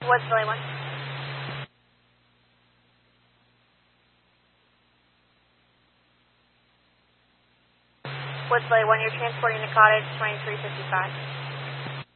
What's Philly 1? What's Philly 1? You're transporting the cottage 2355.